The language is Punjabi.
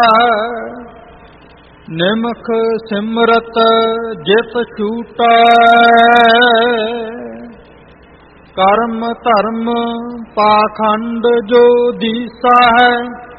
ਨਿਮਖ ਸਿਮਰਤ ਜਿਤ ਛੂਟੈ, ਕਰਮ ਧਰਮ ਪਾਖੰਡ ਜੋ ਦੀਸਾ ਹੈ।